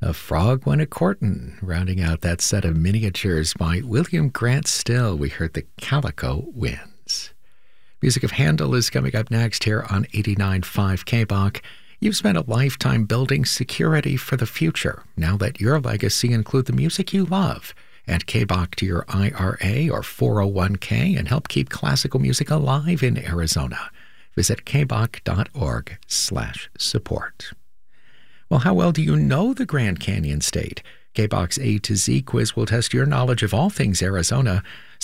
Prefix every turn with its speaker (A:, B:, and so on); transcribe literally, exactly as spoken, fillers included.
A: A Frog Went A-Courtin', rounding out that set of miniatures by William Grant Still. We heard the Calico Winds. Music of Handel is coming up next here on eighty-nine point five K B O C. You've spent a lifetime building security for the future. Now let your legacy include the music you love. Add K B O C to your I R A or four oh one K and help keep classical music alive in Arizona. Visit kboc.org slash support. Well, how well do you know the Grand Canyon State? K B O C's A to Z quiz will test your knowledge of all things Arizona.